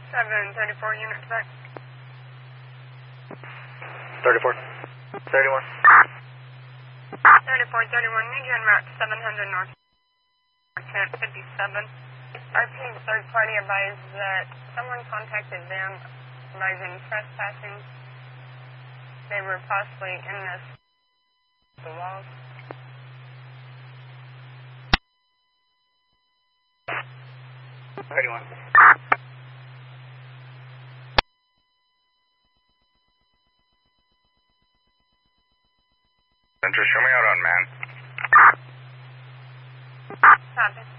734 units back. 34. 31. 3431, need you en route 700 north. 1057. RP third party advised that someone contacted them advising trespassing. They were possibly in the walls. Thirty-one. Center, show me out on man. Copy.